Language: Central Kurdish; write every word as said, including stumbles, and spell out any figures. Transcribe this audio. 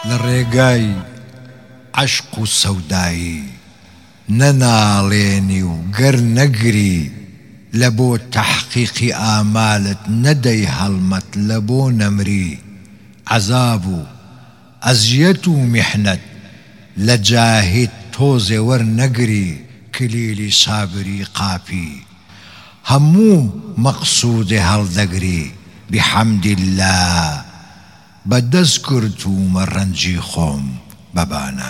لڕێگای عەشق و سەودایی نەناڵێنی و گەر نەگری لە بۆ تەحقیقی ئامالت نەدەی هەڵمەت لە بۆ نەمری عەزاب و ئەزیەت و میحنەت لە جاهید تۆزێ وەرنەگری کلیلی سابری قاپی هەموو مەقسوودێ هەڵدەگری بحەمدیالله بەدەست کورتومە ڕەنجی خۆم بەبانە